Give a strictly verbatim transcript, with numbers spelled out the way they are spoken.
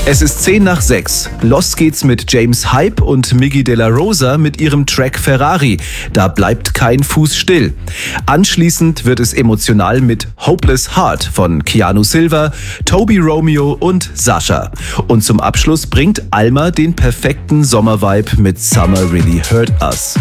Es ist zehn nach sechs. Los geht's mit James Hype und Miggy De La Rosa mit ihrem Track Ferrari. Da bleibt kein Fuß still. Anschließend wird es emotional mit Hopeless Heart von Keanu Silva, Toby Romeo und Sascha. Und zum Abschluss bringt Alma den perfekten Sommervibe mit Summer Really Hurt Us.